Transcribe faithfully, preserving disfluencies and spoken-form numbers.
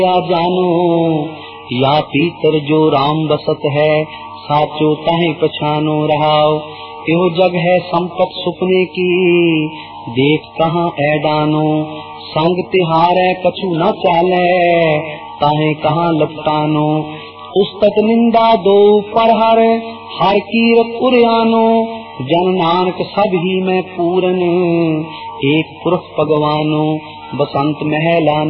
या जानो या पीतर जो राम बसत है, साचो ताहे पछानो रहाओ। यो जग है संपत सुपने की, देख कहाँ ऐडानो। संग तिहारे कछु न चाले, ताहे कहाँ लपटानो। उस्तक निंदा दो पर हर, हर कीरत उरियानो। जन नानक सब ही में पूरन, एक पुरुष भगवानो। बसंत महला